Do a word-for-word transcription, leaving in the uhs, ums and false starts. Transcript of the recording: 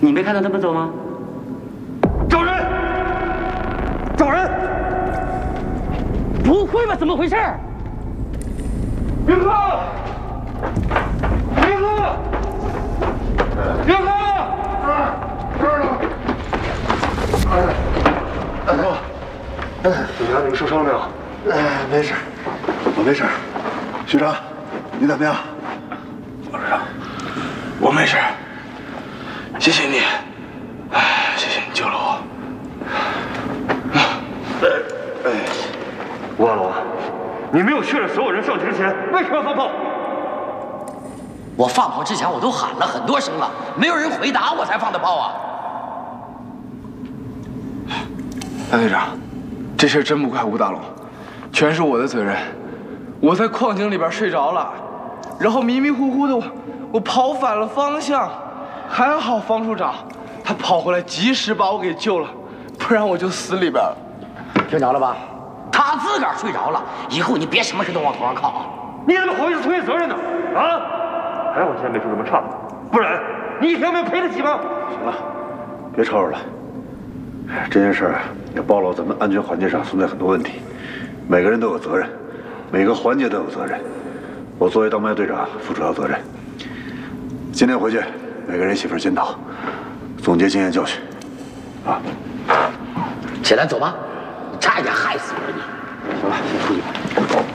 你没看到他们走吗？ 找人！找人！ 不会吧？怎么回事？ 云哥！云哥！云哥！啊，这儿呢。哎，云哥，哎，怎么样？你们受伤了没有？ 哎，没事，我没事。学长，你怎么样？ 王师长，我没事。谢谢你，哎，谢谢你救了我。哎，吴阿龙，你没有确认所有人上去之前，为什么要放炮？ 我放炮之前我都喊了很多声了，没有人回答，我才放的炮啊！ 大队长，这事真不怪吴大龙，全是我的责任。我在矿井里边睡着了，然后迷迷糊糊的我，我跑反了方向，还好方处长他跑回来及时把我给救了，不然我就死里边了。 听着了吧？他自个儿睡着了，以后你别什么事都往头上靠啊！ 你怎么好意思推卸责任呢？啊！还好我今天没出什么岔子，不然你一条命赔得起吗？ 行了，别吵吵了。这件事也暴露咱们安全环节上存在很多问题，每个人都有责任，每个环节都有责任。我作为当班队长，负主要责任。今天回去，每个人写份检讨，总结经验教训。啊， 起来走吧，你差一点害死我了你。 行了，先出去吧。